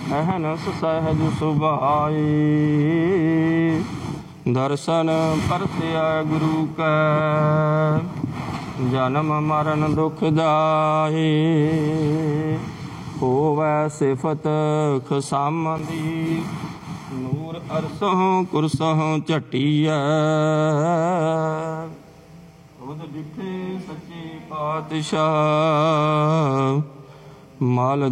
ਅਹਨਸ ਸਹਿਜ ਸੁਭਾਈ। ਦਰਸ਼ਨ ਪਰਸਿਆ ਗੁਰੂ ਕੈ ਜਨਮ ਮਰਨ ਦੁਖ ਦਾਈ। ਹੋਵੈ ਸਿਫਤ ਖਸਮ ਦੀ ਨੂਰ ਅਰਸੋਂ ਕੁਰਸੋਂ ਝਟੀਐ। ਤੁਧ ਡਿਠੇ ਸੱਚੇ ਪਾਤਸ਼ਾਹ ਮਲ